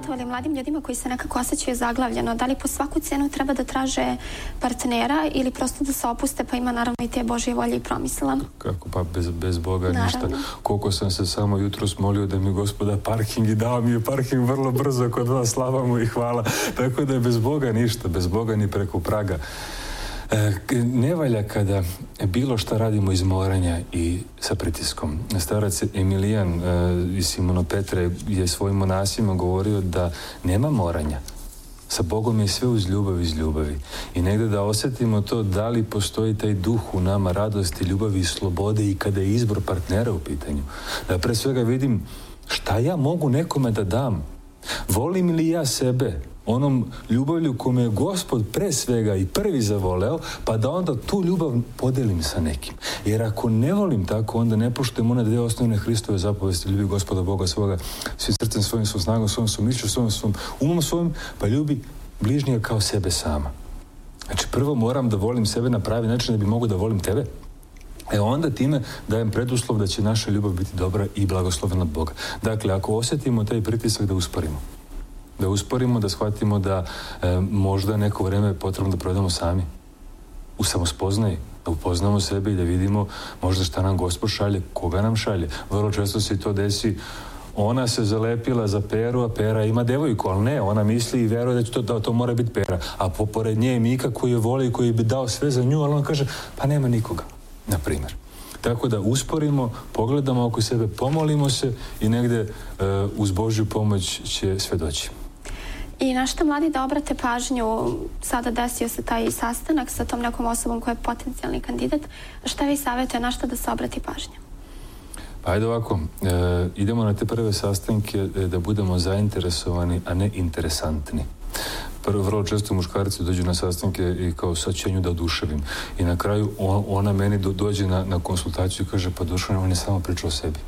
savjetovali mladim ljudima koji se nekako osjećaju zaglavljeno? Da li po svaku cijenu treba da traže partnera ili prosto da se opuste, pa ima naravno i te Božje volje i promisla? Kako pa bez Boga ništa. Koliko sam se samo jutros molio da mi Gospoda parking i dao mi je parking vrlo brzo kod vas, slava mu i hvala. Tako da je bez Boga ništa, bez Boga ni preko praga. Ne valja kada bilo šta radimo iz moranja i sa pritiskom. Starac Emilijan iz Simona Petra je svojim monasima govorio da nema moranja. Sa Bogom je sve uz ljubavi. I negdje da osjetimo to da li postoji taj duh u nama radosti, ljubavi i slobode i kada je izbor partnera u pitanju. Da pre svega vidim šta ja mogu nekome da dam. Volim li ja sebe onom ljubavlju kome je Gospod pre svega i prvi zavoleo, pa da onda tu ljubav podelim sa nekim. Jer ako ne volim tako, onda ne poštujem one dve osnovne Hristove zapovesti: ljubi Gospoda Boga svoga svim srcem svojim, svom snagom svojom, svom mišlju svojom, svom umom svojim, pa ljubi bližnjega kao sebe sama. Znači, prvo moram da volim sebe na pravi način da bi mogu da volim tebe. Onda time dajem preduslov da će naša ljubav biti dobra i blagoslovena od Boga. Dakle, ako osjetimo taj pritisak, da usporimo, da shvatimo da možda neko vreme je potrebno da provedemo sami u samospoznaji, da upoznamo sebe i da vidimo možda šta nam Gospod šalje, koga nam šalje. Vrlo često se to desi, ona se zalepila za Peru, a Pera ima devojku, ali ne, ona misli i veruje da to mora biti Pera. A pored nje je Mika koji je voli i koji bi dao sve za nju, ali on kaže, pa nema nikoga, na primjer. Tako da usporimo, pogledamo oko sebe, pomolimo se i negdje uz Božju pomoć će sve doći. I na što mladi da obrate pažnju, sada desio se taj sastanak sa tom nekom osobom koja je potencijalni kandidat, šta vi savjetujete, na što da se obrati pažnja? Pa ajde ovako, idemo na te prve sastanke da budemo zainteresovani, a ne interesantni. Vrlo često muškarci dođu na sastanke i kao sad ću nju da oduševim. I na kraju ona meni dođe na konsultaciju i kaže, pa Dušan, on je samo pričao o sebi.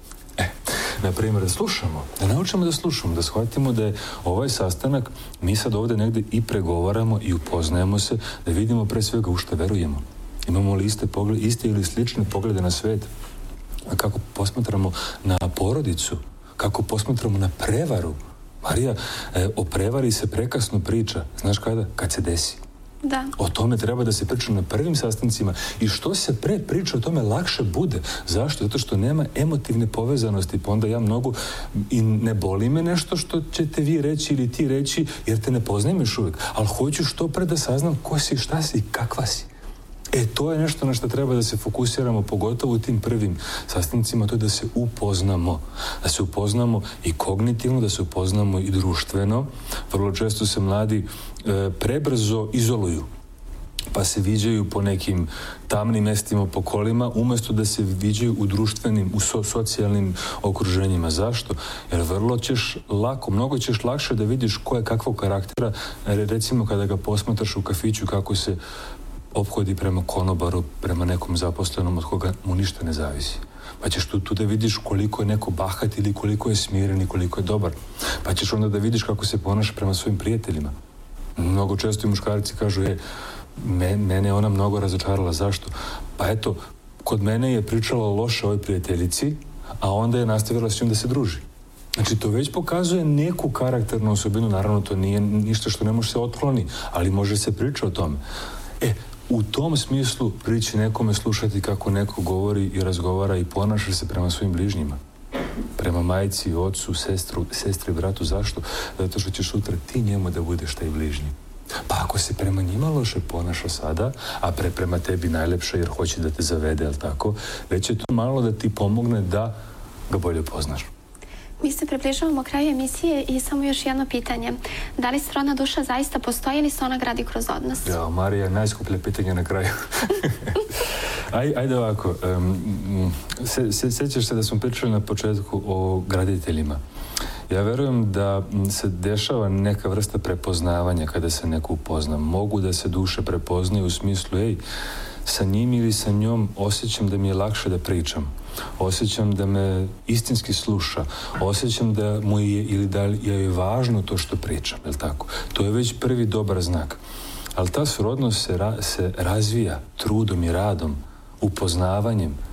Na primjer, da naučimo da slušamo, da shvatimo da je ovaj sastanak, mi sad ovdje negdje i pregovaramo i upoznajemo se, da vidimo pre svega u što verujemo. Imamo li iste ili slične poglede na svijet? Kako posmatramo na porodicu? Kako posmatramo na prevaru? Marija, o prevari se prekasno priča. Znaš kada? Kad se desi. Da. O tome treba da se priča na prvim sastancima i što se pre priča o tome lakše bude. Zašto? Zato što nema emotivne povezanosti, pa onda ja mnogo i ne boli me nešto što ćete vi reći ili ti reći, jer te ne poznajem još uvijek, ali hoću što pre da saznam ko si, šta si i kakva si. To je nešto na što treba da se fokusiramo, pogotovo u tim prvim sastancima, to je da se upoznamo. Da se upoznamo i kognitivno, da se upoznamo i društveno. Vrlo često se mladi prebrzo izoluju, pa se viđaju po nekim tamnim mestima, po kolima, umjesto da se viđaju u društvenim, u socijalnim okruženjima. Zašto? Jer mnogo ćeš lakše da vidiš ko je kakvog karaktera, recimo kada ga posmatraš u kafiću, kako se ophodi prema konobaru, prema nekom zaposlenom od koga mu ništa ne zavisi. Pa ćeš tu da vidiš koliko je neko bahat ili koliko je smiren i koliko je dobar. Pa ćeš onda da vidiš kako se ponaša prema svojim prijateljima. Mnogo često i muškarci kažu, mene je ona mnogo razočarala. Zašto? Pa eto, kod mene je pričala loše ovoj prijateljici, a onda je nastavila s njom da se druži. Znači, to već pokazuje neku karakternu osobinu. Naravno, to nije ništa što ne može se otkloni, ali može se priča o tome. U tom smislu prići nekome, slušati kako neko govori i razgovara i ponaša se prema svojim bližnjima. Prema majci, ocu, sestri, bratu. Zašto? Zato što ćeš sutra ti njemu da budeš taj bližnji. Pa ako se prema njima loše ponaša sada, a prema tebi najlepše jer hoće da te zavede, jel tako, već je to malo da ti pomogne da ga bolje poznaš. Mi se približavamo kraju emisije i samo još jedno pitanje. Da li srodna duša zaista postoji ili se ona gradi kroz odnos? Ja, Marija, najskuplje pitanje na kraju. Ajde ovako. Sjećaš se da smo pričali na početku o graditeljima. Ja verujem da se dešava neka vrsta prepoznavanja kada se neko upozna. Mogu da se duše prepoznaju u smislu, sa njim ili sa njom osjećam da mi je lakše da pričam. Osjećam da me istinski sluša. Osjećam da mu je ili da je važno to što pričam. Je li tako? To je već prvi dobar znak. Ali ta srodnost se razvija trudom i radom, upoznavanjem,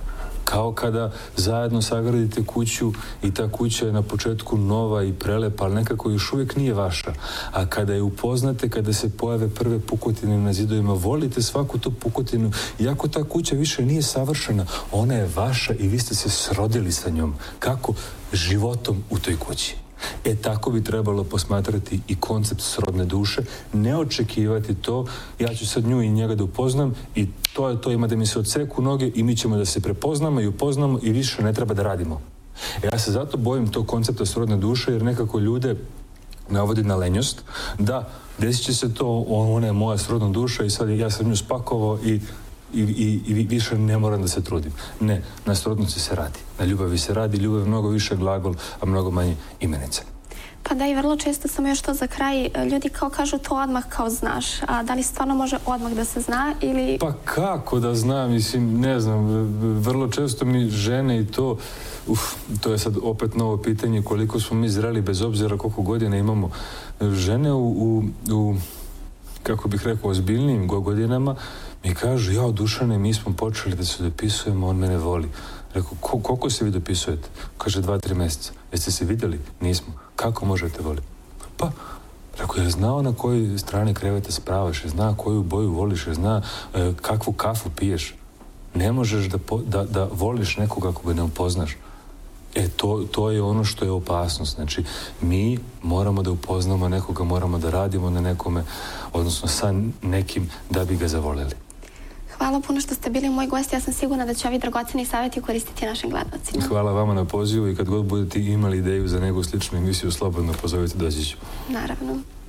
Kao kada zajedno sagradite kuću i ta kuća je na početku nova i prelepa, ali nekako još uvijek nije vaša. A kada je upoznate, kada se pojave prve pukotine na zidovima, volite svaku tu pukotinu. Iako ta kuća više nije savršena, ona je vaša i vi ste se srodili sa njom. Kako? Životom u toj kući. Tako bi trebalo posmatrati i koncept srodne duše, ne očekivati to, ja ću sad nju i njega da upoznam i to je to, ima da mi se odseku noge i mi ćemo da se prepoznamo i upoznamo i više ne treba da radimo. Ja se zato bojim tog koncepta srodne duše jer nekako ljude navodi na lenjost, da desit će se to, ona je moja srodna duša i sad ja sam nju spakovao i više ne moram da se trudim. Ne, na srodnosti se radi. Na ljubavi se radi, ljubav je mnogo više glagol, a mnogo manje imenica. Pa da, i vrlo često, samo još to za kraj, ljudi kao kažu to odmah kao znaš, a da li stvarno može odmah da se zna ili... Pa kako da znam, mislim, ne znam, vrlo često mi žene i to, to je sad opet novo pitanje koliko smo mi zreli bez obzira koliko godina imamo. Žene u kako bih rekao, ozbiljnijim godinama mi kažu, ja, Dušane, mi smo počeli da se dopisujemo, on mene voli. Rekao, koliko se vi dopisujete? Kaže, 2-3 mjeseca. Jeste se vidjeli? Nismo. Kako možete voliti? Pa, rekao, je znao na kojoj strani kreveta spavaš, je zna koju boju voliš, je zna kakvu kafu piješ. Ne možeš da voliš nekoga ako ga ne upoznaš. To je ono što je opasnost. Znači, mi moramo da upoznamo nekoga, moramo da radimo na nekome, odnosno sa nekim da bi ga zavoljeli. Hvala puno što ste bili moj gost. Ja sam sigurna da će ovi dragoceni savjeti koristiti našim gledalcima. Hvala vama na pozivu i kad god budete imali ideju za neku sličnu emisiju, slobodno pozovite, doći ću. Naravno.